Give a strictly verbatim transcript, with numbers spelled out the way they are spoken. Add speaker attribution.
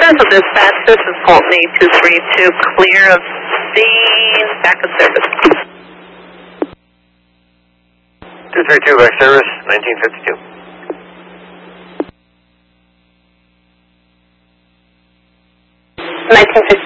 Speaker 1: Central Dispatch, this is Pulteney two three two, clear of scene, back of service.
Speaker 2: two three two, back service, nineteen fifty-two.
Speaker 1: nineteen fifty-two.